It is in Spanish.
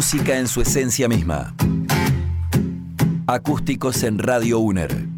música en su esencia misma. Acústicos en Radio UNER.